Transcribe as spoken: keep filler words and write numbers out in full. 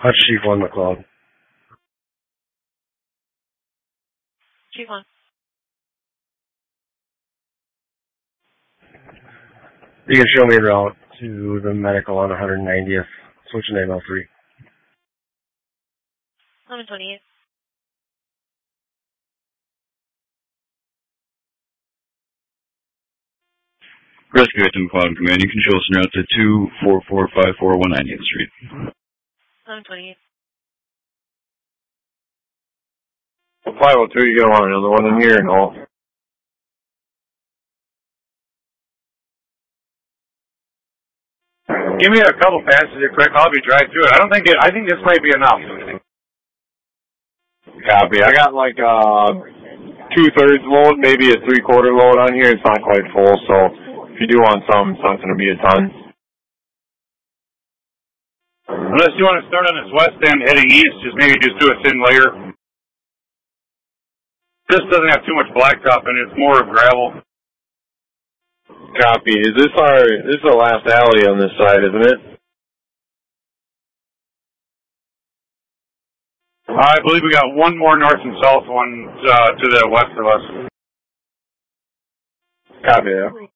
Hutch Chief one McLeod. Chief one. You can show me the route to the medical on one hundred ninetieth. Switching to M L three. eleven twenty-eight. Rescue at McLeod Command. You can show us an route to two four four five four one ninetieth Street. eleven twenty-eight. five oh two, you gonna want another one in here? No. Give me a couple passes here quick. I'll be right through it. I don't think it, I think this might be enough. Copy. I got like uh two-thirds load, maybe a three-quarter load on here. It's not quite full, so if you do want some, it's not going to be a ton. Unless you want to start on this west end heading east, just maybe just do a thin layer. This doesn't have too much blacktop in it. It's more of gravel. Copy. Is this our, this is the last alley on this side, isn't it? I believe we got one more north and south one uh, to the west of us. Copy that.